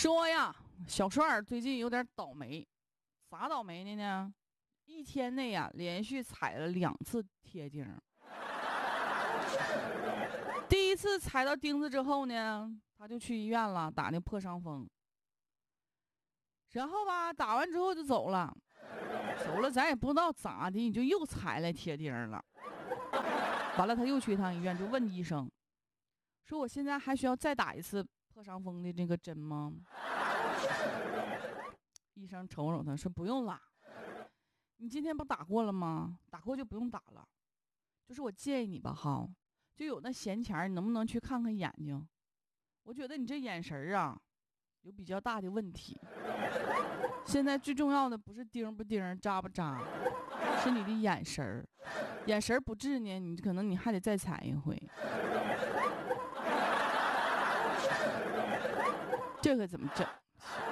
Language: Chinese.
说呀，小帅儿最近有点倒霉，咋倒霉的呢？一天内呀，连续踩了2次铁钉。第一次踩到钉子之后呢，他就去医院了，打那破伤风。然后吧，打完之后就走了，走了咱也不知道咋的，你就又踩了铁钉了。完了，他又去一趟医院，就问医生，说我现在还需要再打一次破伤风的这个针吗？医生瞅瞅他说不用了，你今天不打过了吗？打过就不用打了。就是我建议你吧哈，就有那闲钱你能不能去看看眼睛？我觉得你这眼神啊有比较大的问题。现在最重要的不是盯不盯扎不扎，是你的眼神儿。眼神不治呢，你可能你还得再踩一回。这可怎么整？